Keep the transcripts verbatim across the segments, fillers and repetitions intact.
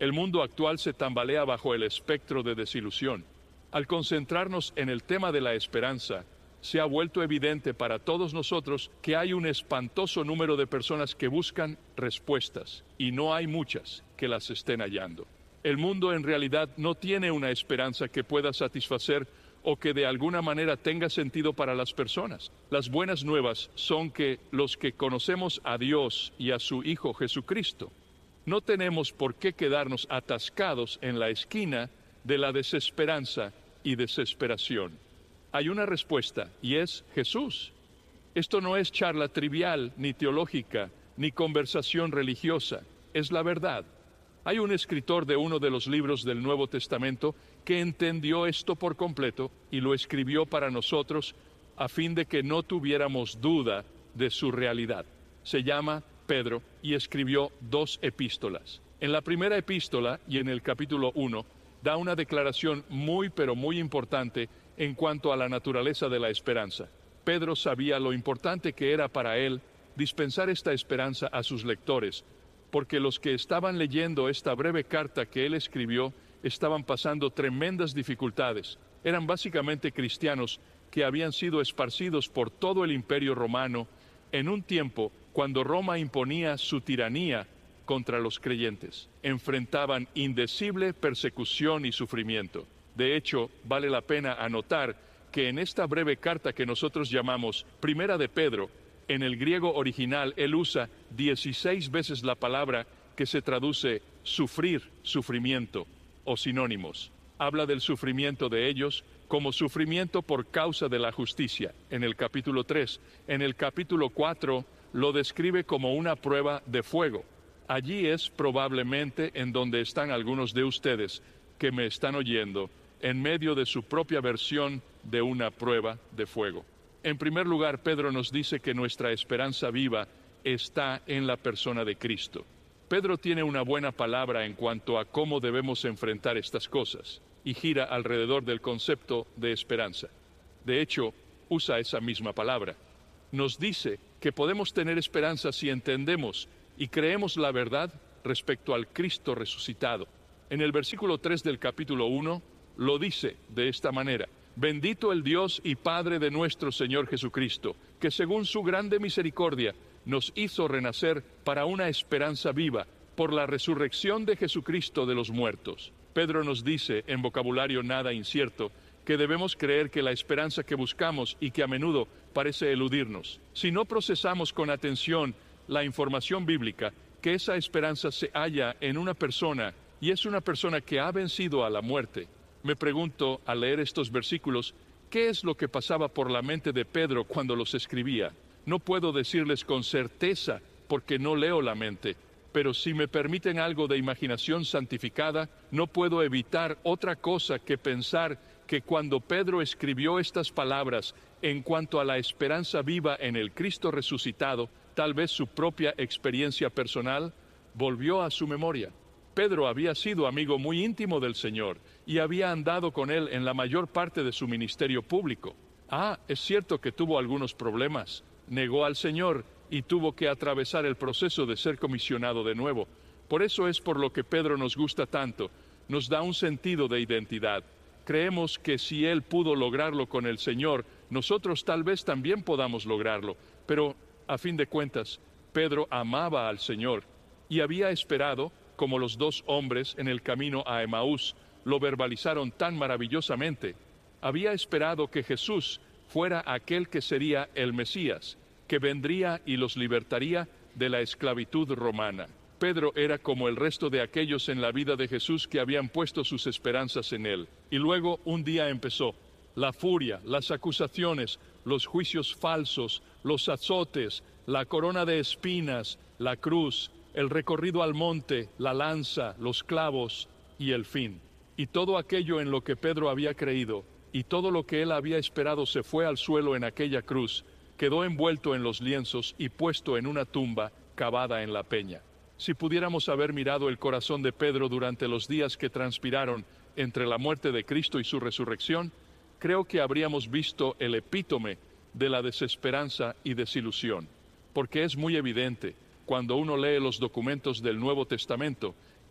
El mundo actual se tambalea bajo el espectro de desilusión. Al concentrarnos en el tema de la esperanza, se ha vuelto evidente para todos nosotros que hay un espantoso número de personas que buscan respuestas, y no hay muchas que las estén hallando. El mundo en realidad no tiene una esperanza que pueda satisfacer o que de alguna manera tenga sentido para las personas. Las buenas nuevas son que los que conocemos a Dios y a su Hijo Jesucristo, no tenemos por qué quedarnos atascados en la esquina de la desesperanza y desesperación. Hay una respuesta, y es Jesús. Esto no es charla trivial, ni teológica, ni conversación religiosa. Es la verdad. Hay un escritor de uno de los libros del Nuevo Testamento que entendió esto por completo y lo escribió para nosotros a fin de que no tuviéramos duda de su realidad. Se llama Pedro y escribió dos epístolas. En la primera epístola y en el capítulo uno da una declaración muy pero muy importante en cuanto a la naturaleza de la esperanza. Pedro sabía lo importante que era para él dispensar esta esperanza a sus lectores, porque los que estaban leyendo esta breve carta que él escribió estaban pasando tremendas dificultades. Eran básicamente cristianos que habían sido esparcidos por todo el Imperio Romano en un tiempo cuando Roma imponía su tiranía contra los creyentes. Enfrentaban indecible persecución y sufrimiento. De hecho, vale la pena anotar que en esta breve carta que nosotros llamamos Primera de Pedro, en el griego original él usa dieciséis veces la palabra que se traduce sufrir, sufrimiento, o sinónimos. Habla del sufrimiento de ellos como sufrimiento por causa de la justicia, en el capítulo tres. En el capítulo cuatro lo describe como una prueba de fuego. Allí es probablemente en donde están algunos de ustedes que me están oyendo, en medio de su propia versión de una prueba de fuego. En primer lugar, Pedro nos dice que nuestra esperanza viva está en la persona de Cristo. Pedro tiene una buena palabra en cuanto a cómo debemos enfrentar estas cosas, y gira alrededor del concepto de esperanza. De hecho, usa esa misma palabra. Nos dice que podemos tener esperanza si entendemos y creemos la verdad respecto al Cristo resucitado. En el versículo tres del capítulo uno, lo dice de esta manera: Bendito el Dios y Padre de nuestro Señor Jesucristo, que según su grande misericordia nos hizo renacer para una esperanza viva por la resurrección de Jesucristo de los muertos. Pedro nos dice, en vocabulario nada incierto, que debemos creer que la esperanza que buscamos y que a menudo parece eludirnos, si no procesamos con atención la información bíblica, que esa esperanza se halla en una persona, y es una persona que ha vencido a la muerte. Me pregunto, al leer estos versículos, ¿qué es lo que pasaba por la mente de Pedro cuando los escribía? No puedo decirles con certeza, porque no leo la mente, pero si me permiten algo de imaginación santificada, no puedo evitar otra cosa que pensar que cuando Pedro escribió estas palabras en cuanto a la esperanza viva en el Cristo resucitado, tal vez su propia experiencia personal volvió a su memoria. Pedro había sido amigo muy íntimo del Señor y había andado con él en la mayor parte de su ministerio público. Ah, es cierto que tuvo algunos problemas, negó al Señor y tuvo que atravesar el proceso de ser comisionado de nuevo. Por eso es por lo que Pedro nos gusta tanto, nos da un sentido de identidad. Creemos que si él pudo lograrlo con el Señor, nosotros tal vez también podamos lograrlo. Pero, a fin de cuentas, Pedro amaba al Señor y había esperado, como los dos hombres en el camino a Emaús lo verbalizaron tan maravillosamente, había esperado que Jesús fuera aquel que sería el Mesías, que vendría y los libertaría de la esclavitud romana. Pedro era como el resto de aquellos en la vida de Jesús que habían puesto sus esperanzas en él. Y luego un día empezó. La furia, las acusaciones, los juicios falsos, los azotes, la corona de espinas, la cruz, el recorrido al monte, la lanza, los clavos y el fin. Y todo aquello en lo que Pedro había creído y todo lo que él había esperado se fue al suelo en aquella cruz, quedó envuelto en los lienzos y puesto en una tumba cavada en la peña. Si pudiéramos haber mirado el corazón de Pedro durante los días que transpiraron entre la muerte de Cristo y su resurrección, creo que habríamos visto el epítome de la desesperanza y desilusión, porque es muy evidente, cuando uno lee los documentos del Nuevo Testamento,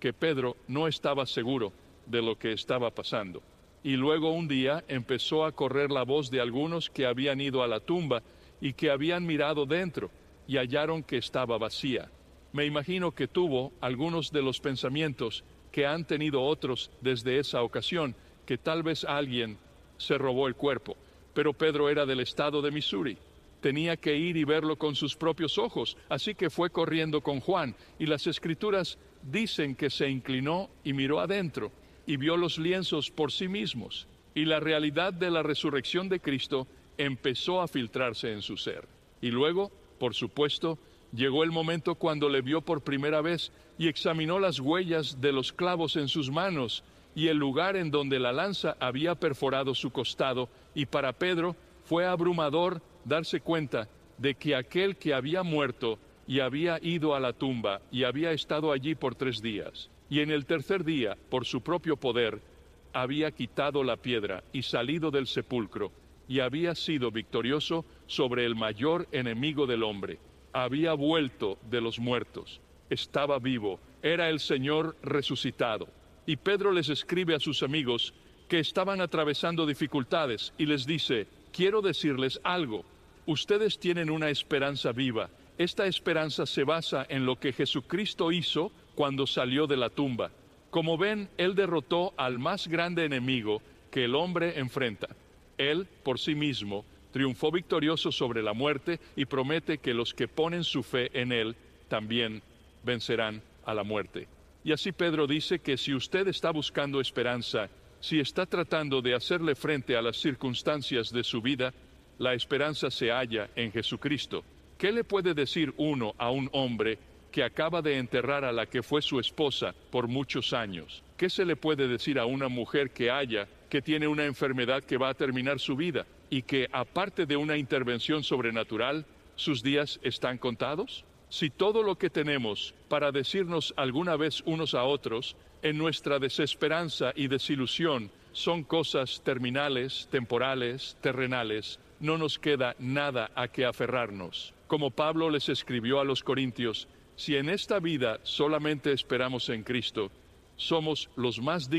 que Pedro no estaba seguro de lo que estaba pasando. Y luego un día empezó a correr la voz de algunos que habían ido a la tumba y que habían mirado dentro y hallaron que estaba vacía. Me imagino que tuvo algunos de los pensamientos que han tenido otros desde esa ocasión, que tal vez alguien se robó el cuerpo. Pero Pedro era del estado de Missouri. Tenía que ir y verlo con sus propios ojos, así que fue corriendo con Juan, y las Escrituras dicen que se inclinó y miró adentro, y vio los lienzos por sí mismos, y la realidad de la resurrección de Cristo empezó a filtrarse en su ser. Y luego, por supuesto, llegó el momento cuando le vio por primera vez y examinó las huellas de los clavos en sus manos y el lugar en donde la lanza había perforado su costado, y para Pedro fue abrumador darse cuenta de que aquel que había muerto y había ido a la tumba y había estado allí por tres días, y en el tercer día, por su propio poder, había quitado la piedra y salido del sepulcro, y había sido victorioso sobre el mayor enemigo del hombre. Había vuelto de los muertos, estaba vivo, era el Señor resucitado. Y Pedro les escribe a sus amigos que estaban atravesando dificultades y les dice: quiero decirles algo, ustedes tienen una esperanza viva. Esta esperanza se basa en lo que Jesucristo hizo cuando salió de la tumba. Como ven, Él derrotó al más grande enemigo que el hombre enfrenta. Él, por sí mismo, triunfó victorioso sobre la muerte y promete que los que ponen su fe en Él también vencerán a la muerte. Y así Pedro dice que si usted está buscando esperanza, si está tratando de hacerle frente a las circunstancias de su vida, la esperanza se halla en Jesucristo. ¿Qué le puede decir uno a un hombre que acaba de enterrar a la que fue su esposa por muchos años? ¿Qué se le puede decir a una mujer que haya, que tiene una enfermedad que va a terminar su vida y que, aparte de una intervención sobrenatural, sus días están contados? Si todo lo que tenemos para decirnos alguna vez unos a otros, en nuestra desesperanza y desilusión, son cosas terminales, temporales, terrenales, no nos queda nada a que aferrarnos. Como Pablo les escribió a los Corintios, si en esta vida solamente esperamos en Cristo, somos los más dignos